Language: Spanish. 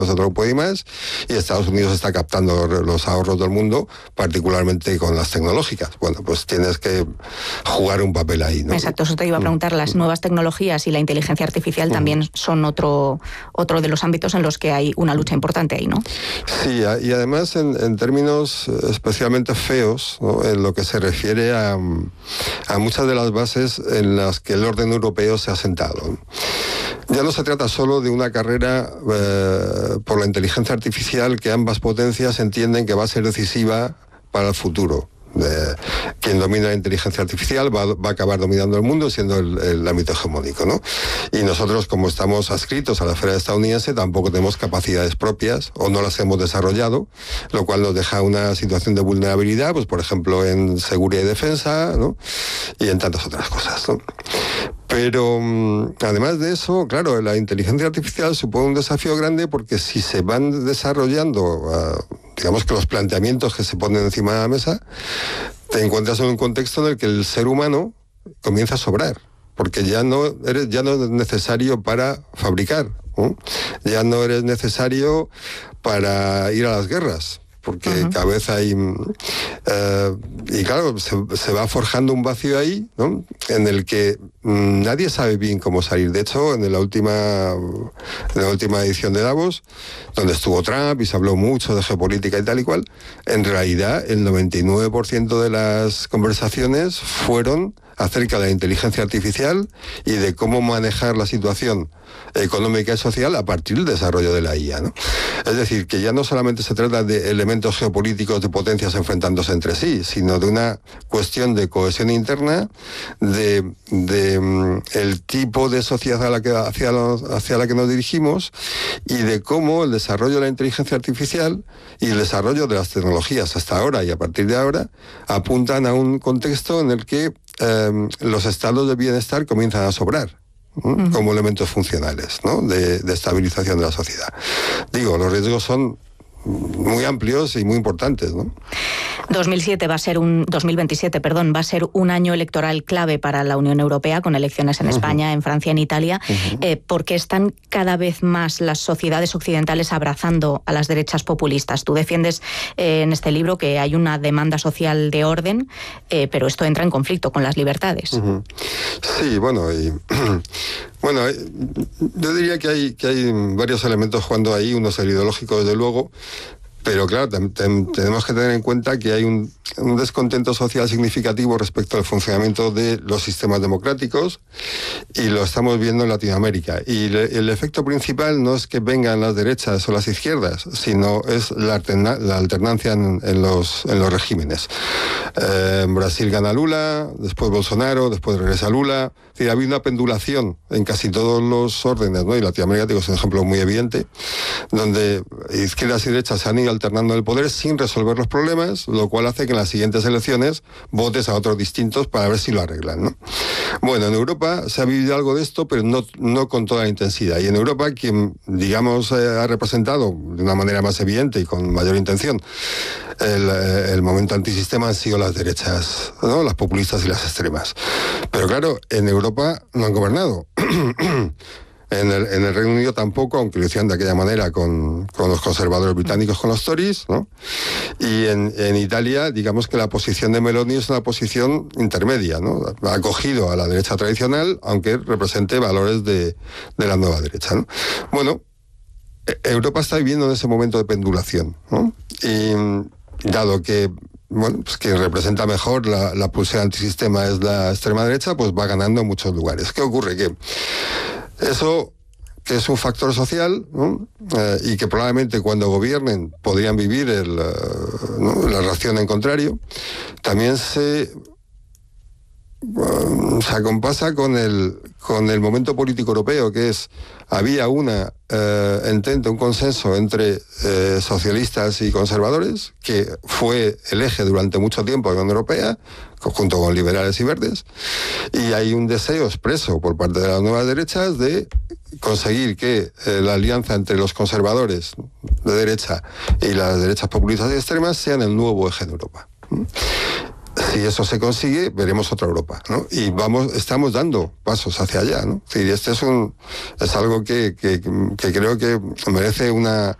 nosotros puede más, y Estados Unidos está captando los ahorros del mundo, particularmente con las tecnológicas. Bueno, pues tienes que jugar un papel ahí, ¿no? Exacto, eso te iba a preguntar. Las nuevas tecnologías y la inteligencia artificial también son otro de los ámbitos en los que hay una lucha importante ahí, ¿no? Sí, y además en términos especialmente feos, ¿no?, en lo que se refiere a muchas de las bases en las que el orden europeo se ha sentado. Ya no se trata solo de una carrera por la inteligencia artificial que ambas potencias entienden que va a ser decisiva para el futuro. Quien domina la inteligencia artificial va a acabar dominando el mundo, siendo el ámbito hegemónico, ¿no? Y nosotros, como estamos adscritos a la esfera estadounidense, tampoco tenemos capacidades propias o no las hemos desarrollado, lo cual nos deja una situación de vulnerabilidad, pues por ejemplo en seguridad y defensa, ¿no?, y en tantas otras cosas, ¿no? Pero además de eso, claro, la inteligencia artificial supone un desafío grande, porque si se van desarrollando, digamos que los planteamientos que se ponen encima de la mesa, te encuentras en un contexto en el que el ser humano comienza a sobrar, porque ya no eres necesario para fabricar, ¿no? Ya no eres necesario para ir a las guerras, porque cada vez hay... y claro, se va forjando un vacío ahí, ¿no?, en el que nadie sabe bien cómo salir. De hecho, en la última edición de Davos, donde estuvo Trump y se habló mucho de geopolítica y tal y cual, en realidad el 99% de las conversaciones fueron acerca de la inteligencia artificial y de cómo manejar la situación económica y social a partir del desarrollo de la IA, ¿no? Es decir, que ya no solamente se trata de elementos geopolíticos de potencias enfrentándose entre sí, sino de una cuestión de cohesión interna, de el tipo de sociedad hacia la que nos dirigimos, y de cómo el desarrollo de la inteligencia artificial y el desarrollo de las tecnologías hasta ahora y a partir de ahora apuntan a un contexto en el que los estados de bienestar comienzan a sobrar, ¿no?, como elementos funcionales, ¿no?, de estabilización de la sociedad. Digo, los riesgos son muy amplios y muy importantes, ¿no? 2027 va a ser un año electoral clave para la Unión Europea, con elecciones en España, en Francia, en Italia, porque están cada vez más las sociedades occidentales abrazando a las derechas populistas. Tú defiendes en este libro que hay una demanda social de orden, pero esto entra en conflicto con las libertades. Sí, bueno, bueno, yo diría que hay varios elementos jugando ahí. Uno es el ideológico, desde luego, pero claro, tenemos que tener en cuenta que hay un descontento social significativo respecto al funcionamiento de los sistemas democráticos, y lo estamos viendo en Latinoamérica. Y el efecto principal no es que vengan las derechas o las izquierdas, sino es la alternancia en los regímenes. En Brasil gana Lula, después Bolsonaro, después regresa Lula. Es decir, ha habido una pendulación en casi todos los órdenes, ¿no? Y Latinoamérica es un ejemplo muy evidente, donde izquierdas y derechas se han ido alternando el poder sin resolver los problemas, lo cual hace que en las siguientes elecciones votes a otros distintos para ver si lo arreglan, ¿no? Bueno, en Europa se ha vivido algo de esto, pero no con toda la intensidad. Y en Europa, quien, digamos, ha representado de una manera más evidente y con mayor intención el momento antisistema han sido las derechas, ¿no?, las populistas y las extremas. Pero claro, en Europa no han gobernado. En el Reino Unido tampoco, aunque lo hicieron de aquella manera con los conservadores británicos, con los Tories, ¿no? Y en Italia, digamos que la posición de Meloni es una posición intermedia, ¿no? Ha acogido a la derecha tradicional, aunque represente valores de la nueva derecha, ¿no? Bueno, Europa está viviendo en ese momento de pendulación, ¿no? Y dado que, bueno, pues quien representa mejor la pulsera antisistema es la extrema derecha, pues va ganando en muchos lugares. ¿Qué ocurre? Que eso, que es un factor social, ¿no? Y que probablemente cuando gobiernen podrían vivir ¿no?, la reacción en contrario, también se acompasa con el momento político europeo, que había un consenso entre socialistas y conservadores, que fue el eje durante mucho tiempo de la Unión Europea, junto con liberales y verdes, y hay un deseo expreso por parte de las nuevas derechas de conseguir que la alianza entre los conservadores de derecha y las derechas populistas y extremas sean el nuevo eje de Europa. Si eso se consigue, veremos otra Europa, ¿no? Y estamos dando pasos hacia allá, ¿no? Es decir, este es algo que creo que merece una